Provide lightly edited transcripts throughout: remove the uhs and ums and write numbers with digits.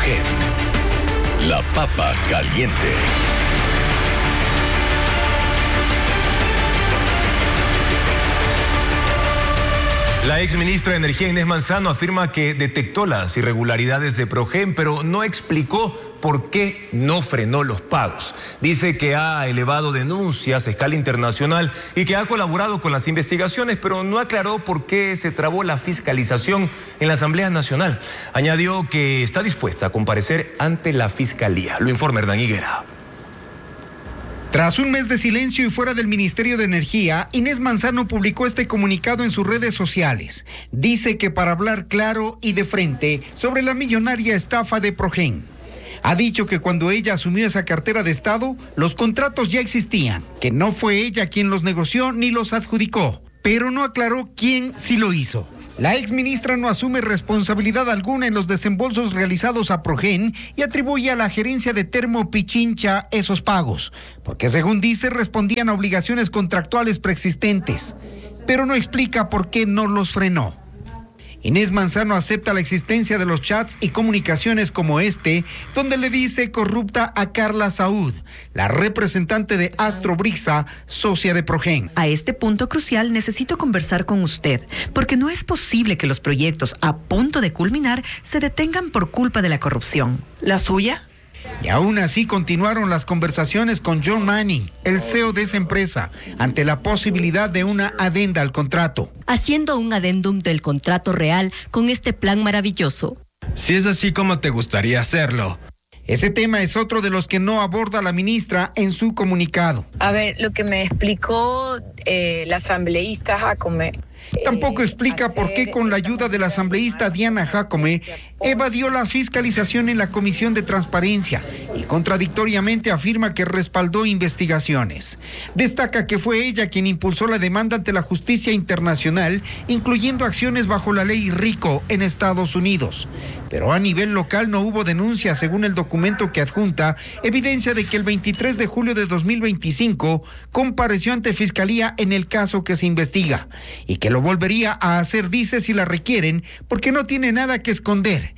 Progen, la papa caliente. La exministra de Energía Inés Manzano afirma que detectó las irregularidades de Progen, pero no explicó por qué no frenó los pagos. Dice que ha elevado denuncias a escala internacional y que ha colaborado con las investigaciones, pero no aclaró por qué se trabó la fiscalización en la Asamblea Nacional. Añadió que está dispuesta a comparecer ante la Fiscalía. Lo informa Hernán Higuera. Tras un mes de silencio y fuera del Ministerio de Energía, Inés Manzano publicó este comunicado en sus redes sociales. Dice que para hablar claro y de frente sobre la millonaria estafa de Progen. Ha dicho que cuando ella asumió esa cartera de Estado, los contratos ya existían, que no fue ella quien los negoció ni los adjudicó, pero no aclaró quién sí lo hizo. La exministra no asume responsabilidad alguna en los desembolsos realizados a Progen y atribuye a la gerencia de Termo Pichincha esos pagos, porque según dice respondían a obligaciones contractuales preexistentes, pero no explica por qué no los frenó. Inés Manzano acepta la existencia de los chats y comunicaciones como este, donde le dice corrupta a Carla Saúd, la representante de Astrobrixa, socia de Progen. A este punto crucial necesito conversar con usted, porque no es posible que los proyectos a punto de culminar se detengan por culpa de la corrupción. ¿La suya? Y aún así continuaron las conversaciones con John Manning, el CEO de esa empresa, ante la posibilidad de una adenda al contrato. Haciendo un adendum del contrato real con este plan maravilloso. Si es así, ¿cómo te gustaría hacerlo? Ese tema es otro de los que no aborda la ministra en su comunicado. A ver, lo que me explicó la asambleísta Jacome. Tampoco explica por qué con la ayuda de la asambleísta Diana Jacome evadió la fiscalización en la Comisión de Transparencia y contradictoriamente afirma que respaldó investigaciones. Destaca que fue ella quien impulsó la demanda ante la justicia internacional, incluyendo acciones bajo la ley RICO en Estados Unidos. Pero a nivel local no hubo denuncia, según el documento que adjunta, evidencia de que el 23 de julio de 2025 compareció ante Fiscalía en el caso que se investiga y que lo volvería a hacer, dice, si la requieren, porque no tiene nada que esconder.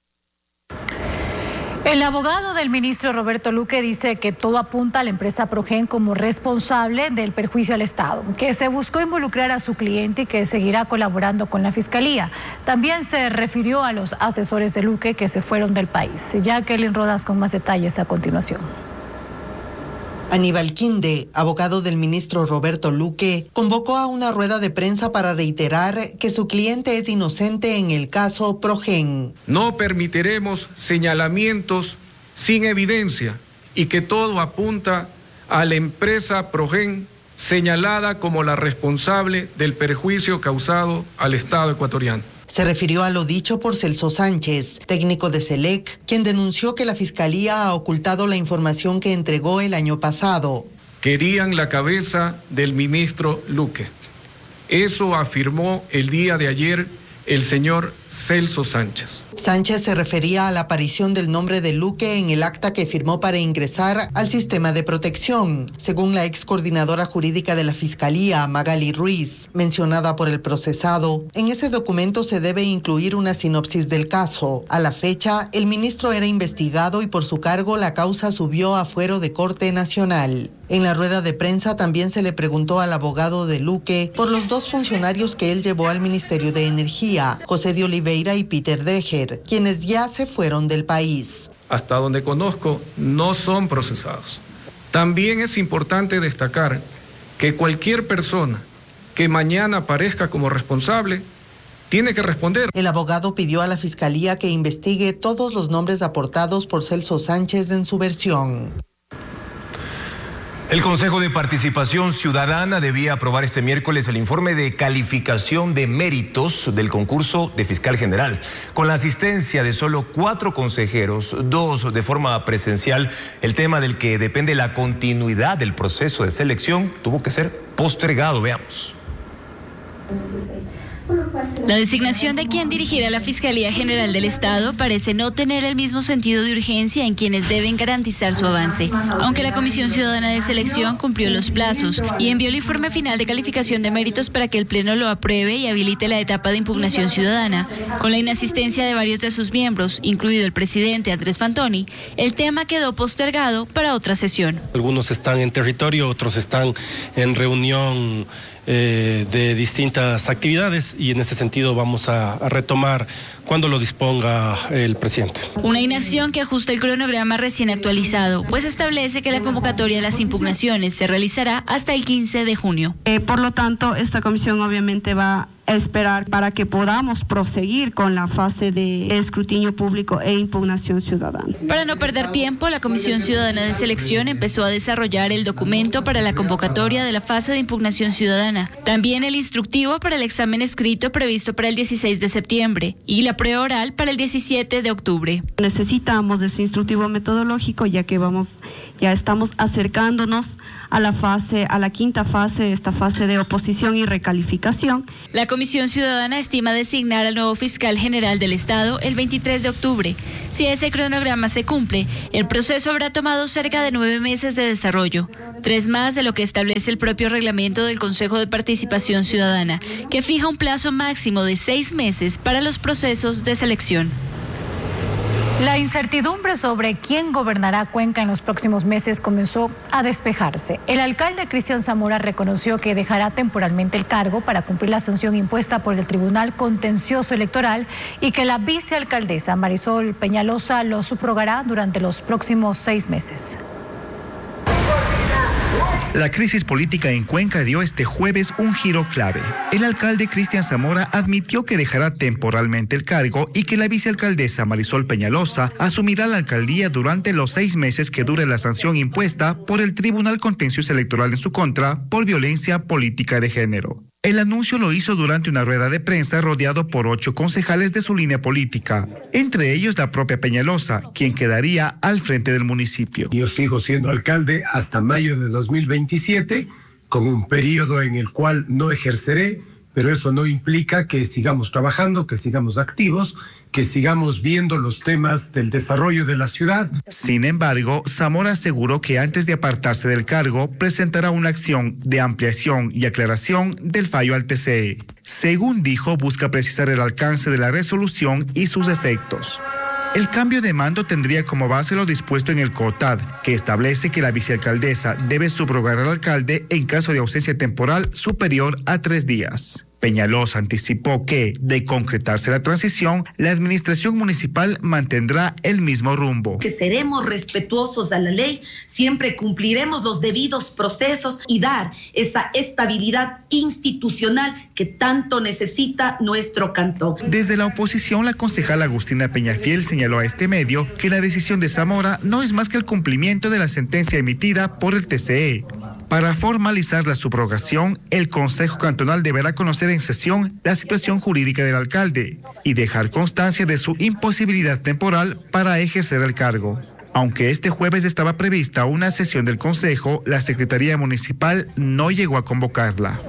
El abogado del ministro Roberto Luque dice que todo apunta a la empresa Progen como responsable del perjuicio al Estado, que se buscó involucrar a su cliente y que seguirá colaborando con la Fiscalía. También se refirió a los asesores de Luque que se fueron del país. Jacqueline Rodas con más detalles a continuación. Aníbal Quinde, abogado del ministro Roberto Luque, convocó a una rueda de prensa para reiterar que su cliente es inocente en el caso Progen. No permitiremos señalamientos sin evidencia y que todo apunta a la empresa Progen señalada como la responsable del perjuicio causado al Estado ecuatoriano. Se refirió a lo dicho por Celso Sánchez, técnico de SELEC, quien denunció que la Fiscalía ha ocultado la información que entregó el año pasado. Querían la cabeza del ministro Luque. Eso afirmó el día de ayer el señor Celso Sánchez. Sánchez se refería a la aparición del nombre de Luque en el acta que firmó para ingresar al sistema de protección. Según la ex coordinadora jurídica de la Fiscalía, Magali Ruiz, mencionada por el procesado, en ese documento se debe incluir una sinopsis del caso. A la fecha, el ministro era investigado y por su cargo la causa subió a fuero de Corte Nacional. En la rueda de prensa también se le preguntó al abogado de Luque por los dos funcionarios que él llevó al Ministerio de Energía, José de Oliveira y Peter Dreher, quienes ya se fueron del país. Hasta donde conozco, no son procesados. También es importante destacar que cualquier persona que mañana aparezca como responsable tiene que responder. El abogado pidió a la Fiscalía que investigue todos los nombres aportados por Celso Sánchez en su versión. El Consejo de Participación Ciudadana debía aprobar este miércoles el informe de calificación de méritos del concurso de fiscal general. Con la asistencia de solo 4 consejeros, 2 de forma presencial, el tema del que depende la continuidad del proceso de selección tuvo que ser postergado. Veamos. La designación de quien dirigirá la Fiscalía General del Estado parece no tener el mismo sentido de urgencia en quienes deben garantizar su avance. Aunque la Comisión Ciudadana de Selección cumplió los plazos y envió el informe final de calificación de méritos para que el Pleno lo apruebe y habilite la etapa de impugnación ciudadana, con la inasistencia de varios de sus miembros, incluido el presidente Andrés Fantoni, el tema quedó postergado para otra sesión. Algunos están en territorio, otros están en reunión de distintas actividades y en este sentido vamos a retomar cuando lo disponga el presidente. Una inacción que ajusta el cronograma recién actualizado, pues establece que la convocatoria de las impugnaciones se realizará hasta el 15 de junio. Por lo tanto, esta comisión obviamente va a esperar para que podamos proseguir con la fase de escrutinio público e impugnación ciudadana. Para no perder tiempo, la Comisión Ciudadana de Selección empezó a desarrollar el documento para la convocatoria de la fase de impugnación ciudadana, también el instructivo para el examen escrito previsto para el 16 de septiembre y la prueba oral para el 17 de octubre. Necesitamos de ese instructivo metodológico ya que ya estamos acercándonos a la quinta fase, esta fase de oposición y recalificación. La Comisión Ciudadana estima designar al nuevo fiscal general del Estado el 23 de octubre. Si ese cronograma se cumple, el proceso habrá tomado cerca de 9 meses de desarrollo, 3 más de lo que establece el propio reglamento del Consejo de Participación Ciudadana, que fija un plazo máximo de 6 meses para los procesos de selección. La incertidumbre sobre quién gobernará Cuenca en los próximos meses comenzó a despejarse. El alcalde Cristian Zamora reconoció que dejará temporalmente el cargo para cumplir la sanción impuesta por el Tribunal Contencioso Electoral y que la vicealcaldesa Marisol Peñalosa lo subrogará durante los próximos 6 meses. La crisis política en Cuenca dio este jueves un giro clave. El alcalde Cristian Zamora admitió que dejará temporalmente el cargo y que la vicealcaldesa Marisol Peñalosa asumirá la alcaldía durante los 6 meses que dure la sanción impuesta por el Tribunal Contencioso Electoral en su contra por violencia política de género. El anuncio lo hizo durante una rueda de prensa rodeado por 8 concejales de su línea política, entre ellos la propia Peñalosa, quien quedaría al frente del municipio. Yo sigo siendo alcalde hasta mayo de 2027, con un periodo en el cual no ejerceré, pero eso no implica que sigamos trabajando, que sigamos activos, que sigamos viendo los temas del desarrollo de la ciudad. Sin embargo, Zamora aseguró que antes de apartarse del cargo, presentará una acción de ampliación y aclaración del fallo al TCE. Según dijo, busca precisar el alcance de la resolución y sus efectos. El cambio de mando tendría como base lo dispuesto en el COTAD, que establece que la vicealcaldesa debe subrogar al alcalde en caso de ausencia temporal superior a 3 días. Peñalosa anticipó que, de concretarse la transición, la administración municipal mantendrá el mismo rumbo. Que seremos respetuosos a la ley, siempre cumpliremos los debidos procesos y dar esa estabilidad institucional que tanto necesita nuestro cantón. Desde la oposición, la concejala Agustina Peñafiel señaló a este medio que la decisión de Zamora no es más que el cumplimiento de la sentencia emitida por el TCE. Para formalizar la subrogación, el Consejo Cantonal deberá conocer en sesión la situación jurídica del alcalde y dejar constancia de su imposibilidad temporal para ejercer el cargo. Aunque este jueves estaba prevista una sesión del Consejo, la Secretaría Municipal no llegó a convocarla.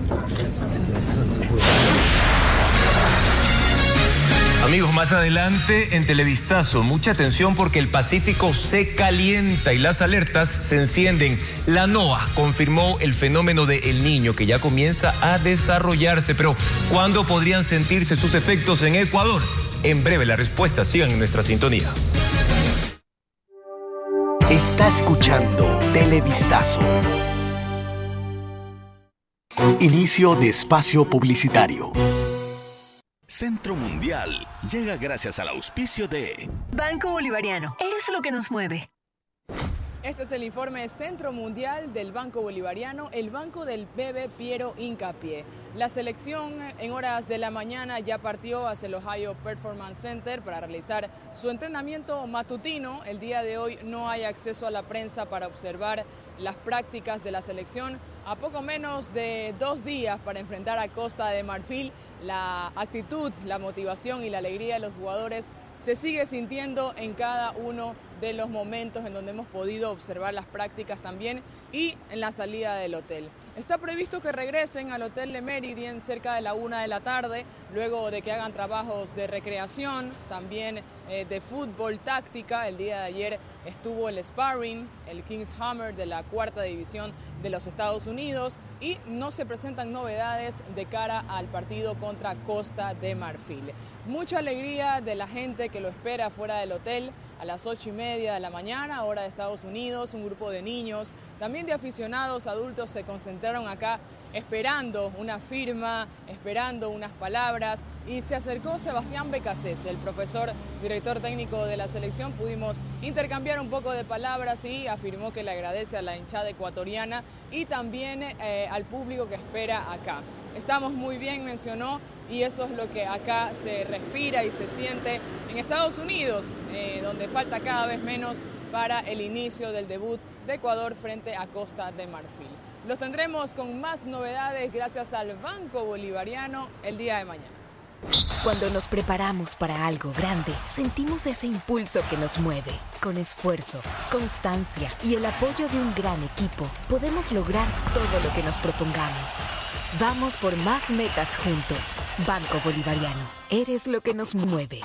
Amigos, más adelante en Televistazo, mucha atención porque el Pacífico se calienta y las alertas se encienden. La NOAA confirmó el fenómeno de El Niño que ya comienza a desarrollarse, pero ¿cuándo podrían sentirse sus efectos en Ecuador? En breve la respuesta, sigan en nuestra sintonía. Está escuchando Televistazo. Inicio de espacio publicitario. Centro Mundial llega gracias al auspicio de Banco Bolivariano. Es lo que nos mueve. Este es el informe Centro Mundial del Banco Bolivariano, el banco del bebé Piero Hincapié. La selección en horas de la mañana ya partió hacia el Ohio Performance Center para realizar su entrenamiento matutino. El día de hoy no hay acceso a la prensa para observar las prácticas de la selección. A poco menos de 2 días para enfrentar a Costa de Marfil, la actitud, la motivación y la alegría de los jugadores se sigue sintiendo en cada uno de los momentos en donde hemos podido observar las prácticas también y en la salida del hotel. Está previsto que regresen al Hotel Le Méridien cerca de la 1 de la tarde, luego de que hagan trabajos de recreación, también de fútbol táctica. El día de ayer estuvo el sparring, el Kings Hammer de la 4ª división de los Estados Unidos, y no se presentan novedades de cara al partido contra Costa de Marfil. Mucha alegría de la gente que lo espera fuera del hotel a las 8:30 de la mañana, hora de Estados Unidos. Un grupo de niños, también de aficionados adultos, se concentraron acá esperando una firma, esperando unas palabras, y se acercó Sebastián Becasese, el profesor director técnico de la selección. Pudimos intercambiar un poco de palabras y afirmó que le agradece a la hinchada ecuatoriana y también al público que espera acá. Estamos muy bien, mencionó, y eso es lo que acá se respira y se siente en Estados Unidos, donde falta cada vez menos para el inicio del debut de Ecuador frente a Costa de Marfil. Los tendremos con más novedades gracias al Banco Bolivariano el día de mañana. Cuando nos preparamos para algo grande, sentimos ese impulso que nos mueve. Con esfuerzo, constancia y el apoyo de un gran equipo, podemos lograr todo lo que nos propongamos. Vamos por más metas juntos. Banco Bolivariano, eres lo que nos mueve.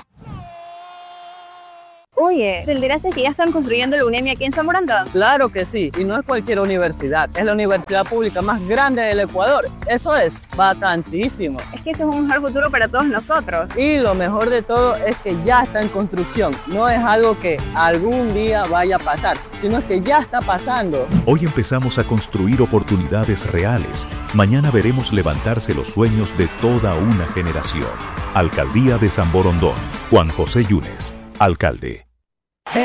Oye, ¿te enteraste que ya están construyendo la UNEMI aquí en Zamoranga? Claro que sí, y no es cualquier universidad, es la universidad pública más grande del Ecuador. Eso es vacancísimo. Es que eso es un mejor futuro para todos nosotros. Y lo mejor de todo es que ya está en construcción. No es algo que algún día vaya a pasar, sino que ya está pasando. Hoy empezamos a construir oportunidades reales. Mañana veremos levantarse los sueños de toda una generación. Alcaldía de San Borondón. Juan José Yunes, alcalde.